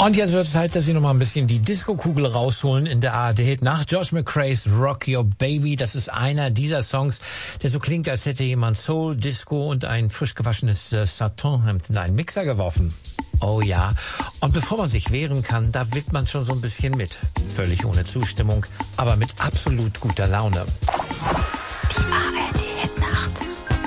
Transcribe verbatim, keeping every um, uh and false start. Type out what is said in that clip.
Und jetzt wird es Zeit, dass Sie noch mal ein bisschen die Disco-Kugel rausholen in der A R D. Nach Josh McRae's Rock Your Baby. Das ist einer dieser Songs, der so klingt, als hätte jemand Soul, Disco und ein frisch gewaschenes äh, Satin-Hemd in einen Mixer geworfen. Oh ja. Und bevor man sich wehren kann, da willt man schon so ein bisschen mit. Völlig ohne Zustimmung, aber mit absolut guter Laune. Die A R D.